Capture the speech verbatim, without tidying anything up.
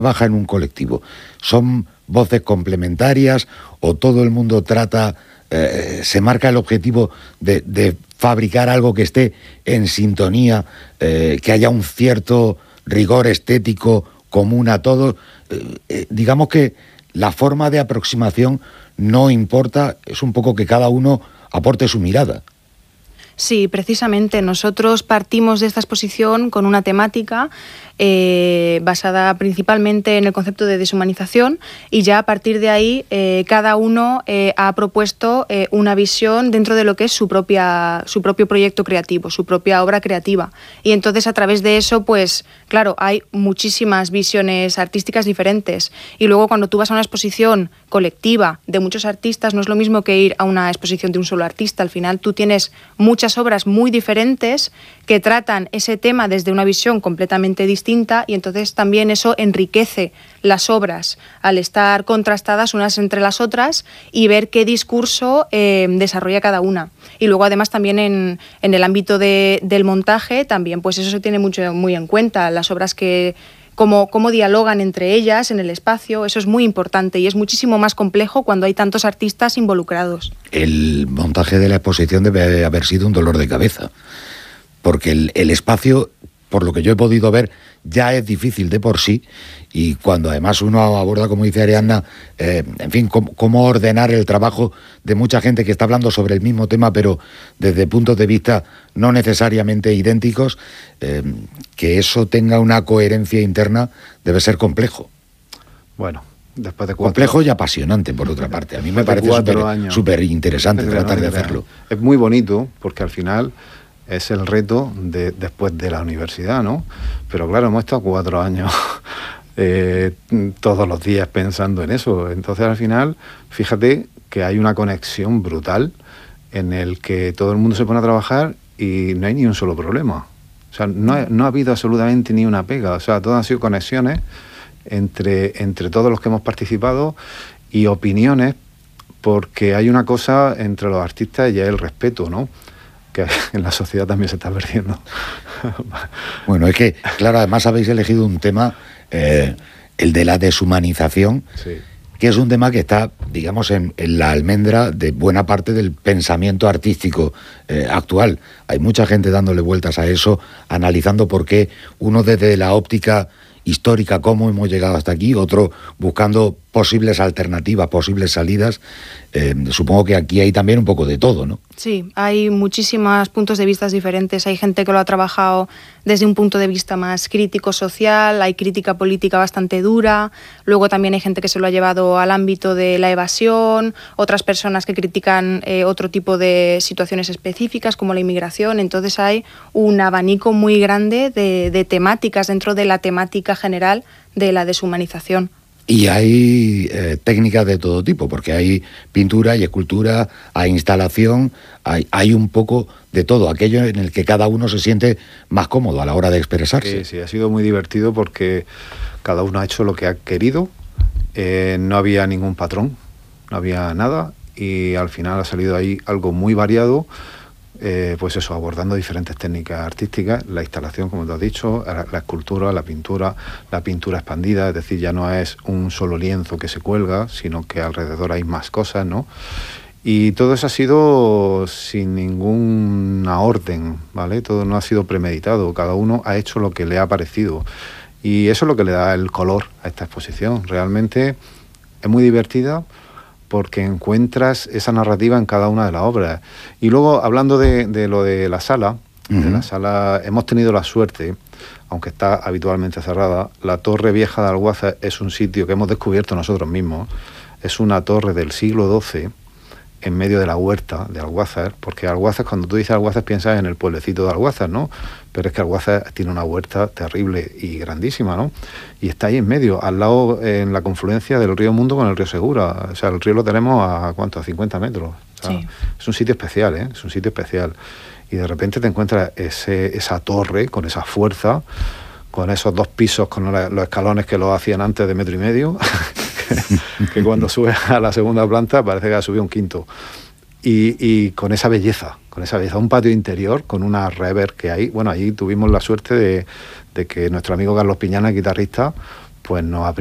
trabaja en un colectivo? ¿Son voces complementarias o todo el mundo trata, eh, se marca el objetivo de, de fabricar algo que esté en sintonía, eh, que haya un cierto rigor estético común a todos? Eh, eh, digamos que la forma de aproximación no importa, es un poco que cada uno aporte su mirada. Sí, precisamente nosotros partimos de esta exposición con una temática eh, basada principalmente en el concepto de deshumanización, y ya a partir de ahí eh, cada uno eh, ha propuesto eh, una visión dentro de lo que es su propia, su propio proyecto creativo, su propia obra creativa. Y entonces a través de eso, pues claro, hay muchísimas visiones artísticas diferentes. Y luego cuando tú vas a una exposición colectiva de muchos artistas, no es lo mismo que ir a una exposición de un solo artista. Al final tú tienes muchas obras muy diferentes que tratan ese tema desde una visión completamente distinta, y entonces también eso enriquece las obras al estar contrastadas unas entre las otras y ver qué discurso eh, desarrolla cada una. Y luego además también en, en el ámbito de, del montaje también pues eso se tiene mucho, muy en cuenta, las obras que Cómo, cómo dialogan entre ellas en el espacio, eso es muy importante y es muchísimo más complejo cuando hay tantos artistas involucrados. El montaje de la exposición debe haber sido un dolor de cabeza, porque el, el espacio, por lo que yo he podido ver, ya es difícil de por sí, y cuando además uno aborda, como dice Ariadna, eh, en fin, cómo, cómo ordenar el trabajo de mucha gente que está hablando sobre el mismo tema, pero desde puntos de vista no necesariamente idénticos, eh, que eso tenga una coherencia interna debe ser complejo. Bueno, después de cuatro... Complejo y apasionante, por otra parte. A mí me parece súper interesante tratar de hacerlo. Es muy bonito, porque al final es el reto de después de la universidad, ¿no? Pero claro, hemos estado cuatro años eh, todos los días pensando en eso. Entonces, al final, fíjate que hay una conexión brutal en el que todo el mundo se pone a trabajar y no hay ni un solo problema. O sea, no ha, no ha habido absolutamente ni una pega. O sea, todas han sido conexiones entre, entre todos los que hemos participado y opiniones, porque hay una cosa entre los artistas y es el respeto, ¿no? Que en la sociedad también se está perdiendo. Bueno, es que, claro, además habéis elegido un tema, eh, el de la deshumanización, sí, que es un tema que está, digamos, en, en la almendra de buena parte del pensamiento artístico eh, actual. Hay mucha gente dándole vueltas a eso, analizando por qué, uno desde la óptica histórica, cómo hemos llegado hasta aquí, otro buscando posibles alternativas, posibles salidas. Eh, supongo que aquí hay también un poco de todo, ¿no? Sí, hay muchísimos puntos de vista diferentes. Hay gente que lo ha trabajado desde un punto de vista más crítico social, hay crítica política bastante dura, luego también hay gente que se lo ha llevado al ámbito de la evasión, otras personas que critican eh, otro tipo de situaciones específicas como la inmigración. Entonces hay un abanico muy grande de, de temáticas dentro de la temática general de la deshumanización. Y hay eh, técnicas de todo tipo, porque hay pintura, hay escultura, hay instalación, hay, hay un poco de todo, aquello en el que cada uno se siente más cómodo a la hora de expresarse. Sí, sí, ha sido muy divertido porque cada uno ha hecho lo que ha querido, eh, no había ningún patrón, no había nada, y al final ha salido ahí algo muy variado. Eh, pues eso, abordando diferentes técnicas artísticas, la instalación, como te has dicho, la, la escultura, la pintura, la pintura expandida, es decir, ya no es un solo lienzo que se cuelga, sino que alrededor hay más cosas, ¿no? Y todo eso ha sido sin ninguna orden, ¿vale? Todo no ha sido premeditado, cada uno ha hecho lo que le ha parecido. Y eso es lo que le da el color a esta exposición. Realmente es muy divertida, porque encuentras esa narrativa en cada una de las obras. Y luego, hablando de, de lo de la sala, uh-huh. de la sala, hemos tenido la suerte, aunque está habitualmente cerrada, la Torre Vieja de Alhuazas es un sitio que hemos descubierto nosotros mismos. Es una torre del siglo doce, en medio de la huerta de Alhuazas, porque Alhuazas, cuando tú dices Alhuazas, piensas en el pueblecito de Alhuazas, ¿no? Pero es que Alhuazas tiene una huerta terrible y grandísima, ¿no? Y está ahí en medio, al lado, en la confluencia del río Mundo con el río Segura. O sea, el río lo tenemos a, ¿cuánto? A cincuenta metros. O sea, sí. Es un sitio especial, ¿eh? Es un sitio especial. Y de repente te encuentras ese, esa torre con esa fuerza, con esos dos pisos, con los escalones que lo hacían antes de metro y medio, que cuando subes a la segunda planta parece que ha subido un quinto. Y, y con esa belleza, con esa belleza, un patio interior con una reverb que hay. Bueno, ahí tuvimos la suerte de, de que nuestro amigo Carlos Piñana, guitarrista, pues nos